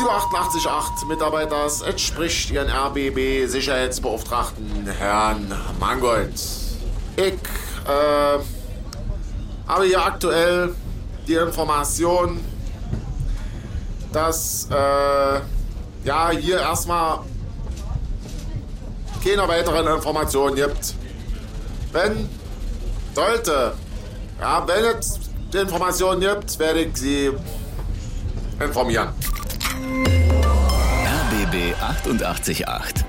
Radio 88.8 Mitarbeiters. Es spricht Ihren RBB-Sicherheitsbeauftragten Herrn Mangold. Ich habe hier aktuell die Information, dass hier erstmal keine weiteren Informationen gibt. Wenn es die Informationen gibt, werde ich Sie informieren. RBB 88.8